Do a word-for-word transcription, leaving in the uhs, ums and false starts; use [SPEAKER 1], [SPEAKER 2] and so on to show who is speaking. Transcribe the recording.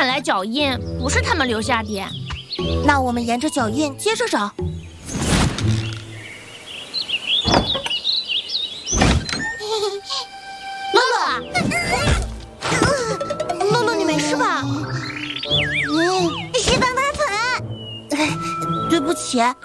[SPEAKER 1] 看来脚印不是他们留下的。
[SPEAKER 2] 那我们沿着脚印接着找。
[SPEAKER 1] 乐乐，乐乐，你没事吧？
[SPEAKER 2] 嗯，是棒棒腿。对不起。